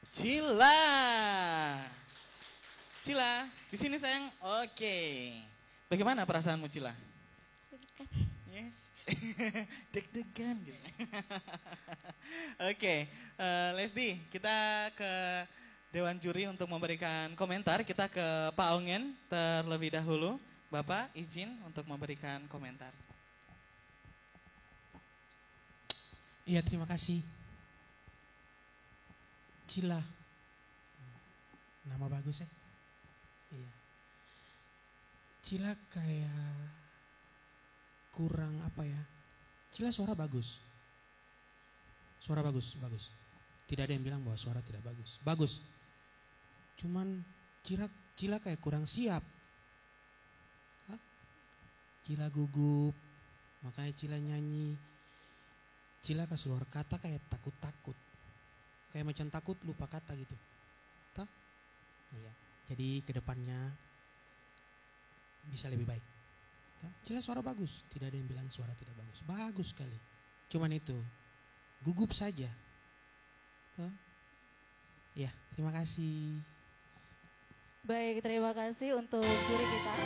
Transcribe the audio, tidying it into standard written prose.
Cila. Cila, di sini sayang. Oke. Bagaimana perasaanmu Cila? Ya. Deg-degan gitu. Oke, Lesdi, kita ke Dewan Juri untuk memberikan komentar. Kita ke Pak Ongen terlebih dahulu. Bapak izin untuk memberikan komentar. Iya, terima kasih. Cila. Nama bagus ya. Iya. Cila kayak kurang apa ya. Cila suara bagus. Suara bagus, bagus. Tidak ada yang bilang bahwa suara tidak bagus. Bagus. Cuman Cila kayak kurang siap. Hah? Cila gugup. Makanya Cila nyanyi. Cila kasih keluar kata kayak takut-takut. Kayak macam takut lupa kata gitu. Tah? Iya. Jadi kedepannya bisa lebih baik. Tah? Cila suara bagus. Tidak ada yang bilang suara tidak bagus. Bagus sekali. Cuman itu. Gugup saja. Tah? Ya, terima kasih. Baik, terima kasih untuk juri kita.